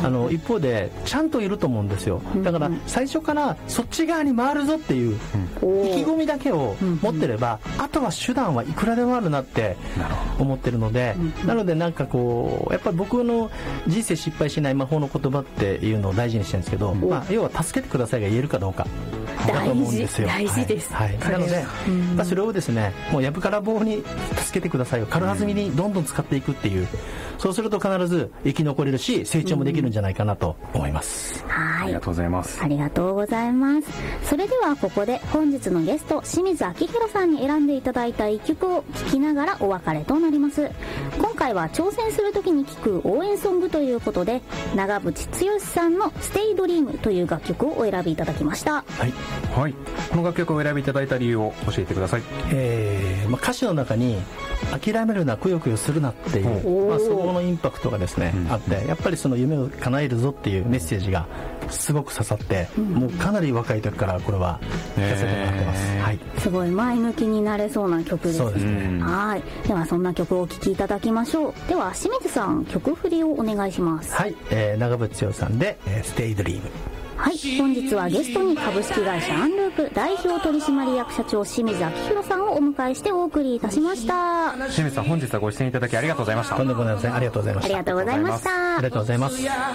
一方でちゃんといると思うんですよ。だから最初からそっち側に回るぞっていう意気込みだけを持ってれば、あとは手段はいくらでもあるなって思ってるので、なのでなんかこうやっぱり僕の人生失敗しない魔法の言葉っていうのを大事にしてるんですけど、要は助けてくださいが言えるかどうかだと思うんですよ。 大事です、 はいはい、なので、それをですね、もうやぶから棒に助けてくださいを軽はずみにどんどん使っていくっていう、そうすると必ず生き残れるし成長もできるんじゃないかなと思います。 はい、 ありがとうございます。 ありがとうございます。それではここで本日のゲスト清水明宏さんに選んでいただいた一曲を聴きながらお別れとなります。今回は挑戦するときに聴く応援ソングということで、長渕剛さんのステイドリームという楽曲をお選びいただきました。 はい、 はい、この楽曲をお選びいただいた理由を教えてください。 歌詞の中に諦めるな、くよくよするなっていう、そこのインパクトがですね、あって、やっぱりその夢を叶えるぞっていうメッセージがすごく刺さって、もうかなり若い時からこれは聴かせてもらってます。はい、すごい前向きになれそうな曲です。 そうですね。 はい、ではそんな曲をお聴きいただきましょう。では清水さん、曲振りをお願いします。 はい、長渕剛さんでステイドリーム。 はい、本日はゲストに株式会社アンループ代表取締役社長清水明宏さんをお迎えしてお送りいたしました。 清水さん、本日はご出演いただきありがとうございました。 とんでもございません。ありがとうございました。 ありがとうございました。 ありがとうございます。